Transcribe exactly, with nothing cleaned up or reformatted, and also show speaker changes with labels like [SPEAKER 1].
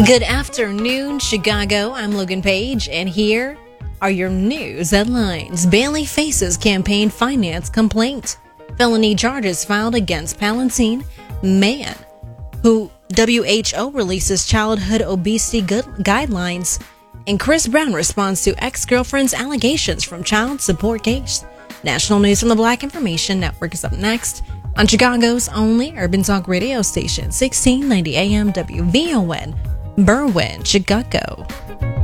[SPEAKER 1] Good afternoon, Chicago. I'm Logan Page, and here are your news headlines. Bailey faces campaign finance complaint. Felony charges filed against Palatine man who W H O releases childhood obesity gu- guidelines. And Chris Brown responds to ex-girlfriend's allegations from child support case. National news from the Black Information Network is up next on Chicago's only urban talk radio station, sixteen ninety A M W V O N, Berwyn, Chicago.